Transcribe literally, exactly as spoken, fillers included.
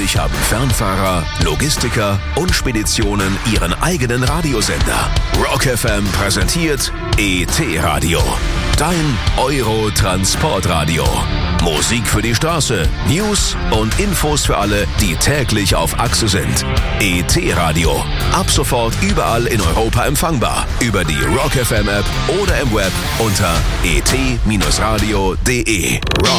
Plötzlich haben Fernfahrer, Logistiker und Speditionen ihren eigenen Radiosender. Rock F M präsentiert E T-Radio. Dein Euro-Transportradio. Musik für die Straße, News und Infos für alle, die täglich auf Achse sind. E T-Radio. Ab sofort überall in Europa empfangbar. Über die Rock F M App oder im Web unter e t radio punkt de. Rock